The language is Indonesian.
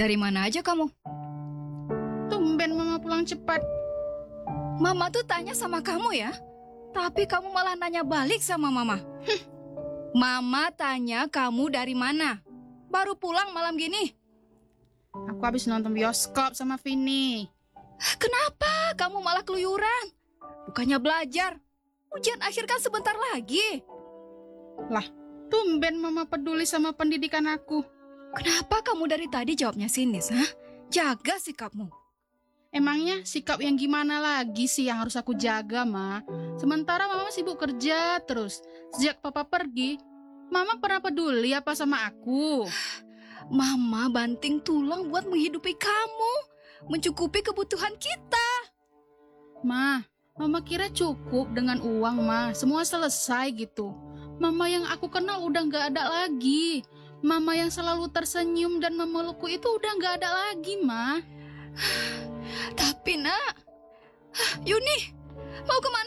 Dari mana aja kamu? Tumben Mama pulang cepat. Mama tuh tanya sama kamu ya, tapi kamu malah nanya balik sama Mama. Mama tanya kamu dari mana? Baru pulang malam gini. Aku habis nonton bioskop sama Vini. Kenapa kamu malah keluyuran? Bukannya belajar. Ujian akhir kan sebentar lagi. Lah, tumben Mama peduli sama pendidikan aku. Kenapa kamu dari tadi jawabnya sinis, ha? Jaga sikapmu. Emangnya sikap yang gimana lagi sih yang harus aku jaga, Ma? Sementara Mama sibuk kerja terus. Sejak Papa pergi, Mama pernah peduli apa sama aku? Mama banting tulang buat menghidupi kamu, mencukupi kebutuhan kita. Ma, Mama kira cukup dengan uang, Ma. Semua selesai gitu. Mama yang aku kenal udah gak ada lagi. Mama yang selalu tersenyum dan memelukku itu udah gak ada lagi, Ma. Tapi nak, Yuni, mau kemana?